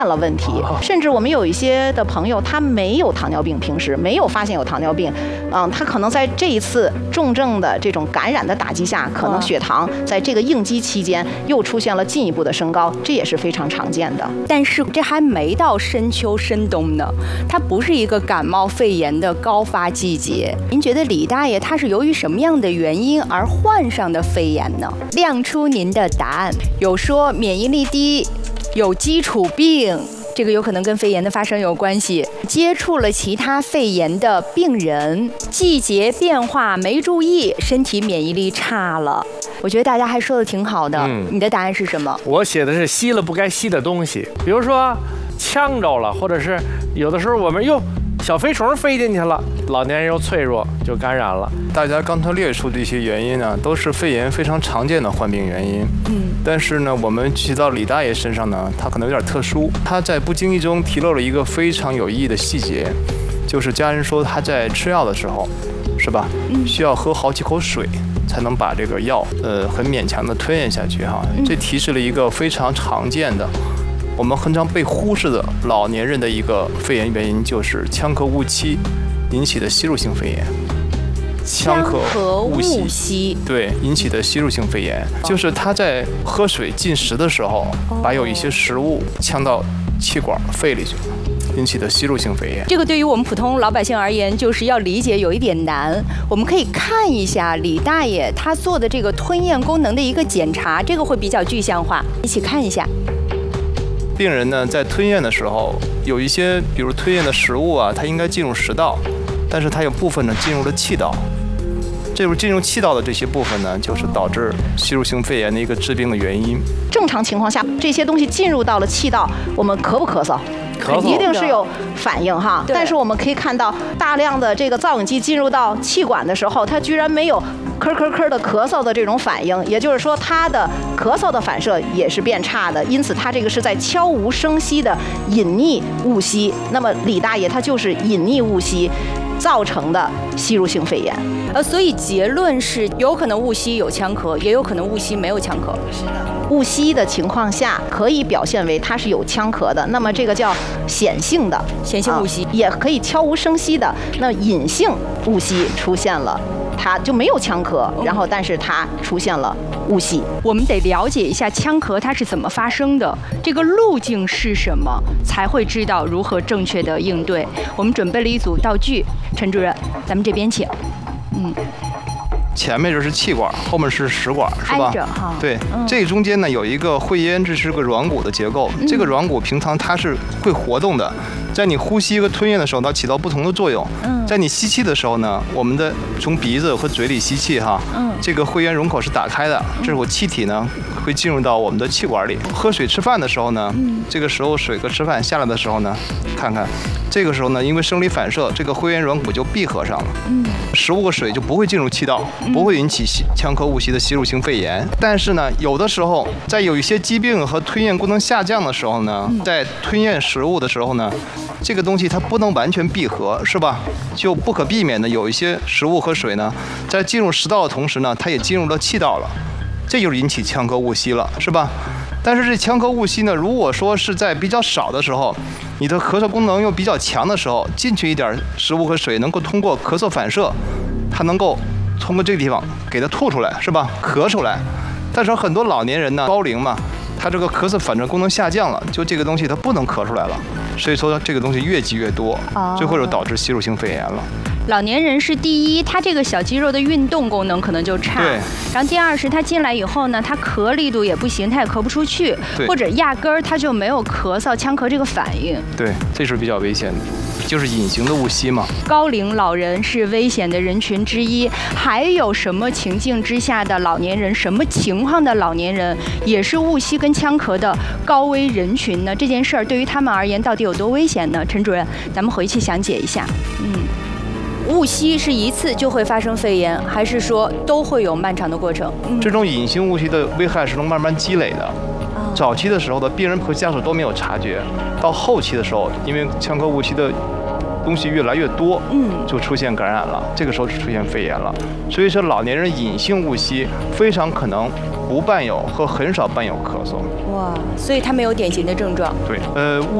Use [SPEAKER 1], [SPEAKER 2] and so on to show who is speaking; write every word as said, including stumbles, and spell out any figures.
[SPEAKER 1] 了问题，甚至我们有一些的朋友，他没有糖尿病，平时没有发现有糖尿病，嗯，他可能在这一次重症的这种感染的打击下，可能血糖在这个应激期间又出现了进一步的升高，这也是非常常见的。
[SPEAKER 2] 但是这还没到深秋深冬呢，它不是一个感冒肺炎的高发季节。您觉得李大爷他是由于什么样的原因而患上的肺炎呢？亮出您的答案。有说免疫力低，有基础病，这个有可能跟肺炎的发生有关系。接触了其他肺炎的病人，季节变化没注意，身体免疫力差了。我觉得大家还说的挺好的。嗯，你的答案是什么？
[SPEAKER 3] 我写的是吸了不该吸的东西，比如说呛着了，或者是有的时候我们又小飞虫飞进去了，老年人又脆弱就感染了。
[SPEAKER 4] 大家刚才列出这些原因呢，都是肺炎非常常见的患病原因。嗯，但是呢，我们提到李大爷身上呢，他可能有点特殊。他在不经意中提漏了一个非常有意义的细节，就是家人说他在吃药的时候，是吧？嗯，需要喝好几口水才能把这个药，呃，很勉强的吞咽下去哈。这提示了一个非常常见的，我们很常被忽视的老年人的一个肺炎原因，就是腔咳误吸引起的吸入性肺炎。
[SPEAKER 2] 腔咳误吸，
[SPEAKER 4] 对，引起的吸入性肺炎，就是他在喝水进食的时候，把有一些食物呛到气管、肺里去了，引起的吸入性肺炎。
[SPEAKER 2] 这个对于我们普通老百姓而言，就是要理解有一点难。我们可以看一下李大爷他做的这个吞咽功能的一个检查，这个会比较具象化，一起看一下。
[SPEAKER 4] 病人呢，在吞咽的时候，有一些比如吞咽的食物啊，它应该进入食道，但是它有部分呢进入了气道。这种进入气道的这些部分呢，就是导致吸入性肺炎的一个致病的原因。
[SPEAKER 1] 正常情况下，这些东西进入到了气道，我们咳不咳嗽？
[SPEAKER 3] 咳嗽
[SPEAKER 1] 一定是有反应哈。但是我们可以看到，大量的这个造影剂进入到气管的时候，它居然没有咳咳咳的咳嗽的这种反应，也就是说，它的咳嗽的反射也是变差的。因此，它这个是在悄无声息的隐匿误吸。那么李大爷他就是隐匿误吸造成的吸入性肺炎。
[SPEAKER 2] 呃，所以结论是有可能误吸有腔咳，也有可能误吸没有腔咳。
[SPEAKER 1] 是的，误吸的情况下可以表现为它是有腔咳的，那么这个叫显性的
[SPEAKER 2] 显性误吸，
[SPEAKER 1] 啊，也可以悄无声息的。那隐性误吸出现了，它就没有腔咳，然后但是它出现了误吸。
[SPEAKER 2] 我们得了解一下腔咳它是怎么发生的，这个路径是什么，才会知道如何正确的应对。我们准备了一组道具，陈主任，咱们这边请。嗯，
[SPEAKER 4] 前面这是气管，后面是食管，是吧？
[SPEAKER 2] 挨着哈。
[SPEAKER 4] 对，
[SPEAKER 2] 嗯，
[SPEAKER 4] 这中间呢有一个会咽，这是个软骨的结构。嗯，这个软骨平常它是会活动的，在你呼吸和吞咽的时候，它起到不同的作用。嗯，在你吸气的时候呢，我们的从鼻子和嘴里吸气哈，嗯，这个会咽容口是打开的，这股气体呢会进入到我们的气管里。喝水吃饭的时候呢，嗯，这个时候水和吃饭下来的时候呢，看看，这个时候呢，因为生理反射，这个会咽软骨就闭合上了。嗯，食物和水就不会进入气道，不会引起腔咳误吸的吸入性肺炎。但是呢，有的时候在有一些疾病和吞咽功能下降的时候呢，在吞咽食物的时候呢，这个东西它不能完全闭合，是吧？就不可避免的有一些食物和水呢，在进入食道的同时呢，它也进入了气道了，这就是引起腔咳误吸了，是吧？但是这腔咳误吸呢，如果说是在比较少的时候，你的咳嗽功能又比较强的时候，进去一点食物和水，能够通过咳嗽反射，它能够通过这个地方给它吐出来，是吧？咳出来。但是很多老年人呢，高龄嘛，他这个咳嗽反射功能下降了，就这个东西它不能咳出来了，所以说这个东西越积越多，最后就导致吸入性肺炎了。
[SPEAKER 2] 老年人是第一，他这个小肌肉的运动功能可能就差。
[SPEAKER 4] 对。
[SPEAKER 2] 然后第二是他进来以后呢，他咳力度也不行，他也咳不出去，或者压根儿他就没有咳嗽、腔咳这个反应。
[SPEAKER 4] 对，这是比较危险的，就是隐形的误吸嘛。
[SPEAKER 2] 高龄老人是危险的人群之一，还有什么情境之下的老年人，什么情况的老年人也是误吸跟腔咳的高危人群呢？这件事儿对于他们而言到底有多危险呢？陈主任，咱们回去详解一下。嗯。误吸是一次就会发生肺炎，还是说都会有漫长的过程？
[SPEAKER 4] 嗯，这种隐形误吸的危害是能慢慢积累的。哦，早期的时候的病人和家属都没有察觉，到后期的时候，因为腔咳误吸的东西越来越多，
[SPEAKER 2] 嗯，
[SPEAKER 4] 就出现感染了，这个时候就出现肺炎了。所以说，老年人隐性误吸非常可能不伴有和很少伴有咳嗽。
[SPEAKER 2] 哇，所以它没有典型的症状。
[SPEAKER 4] 对，呃，误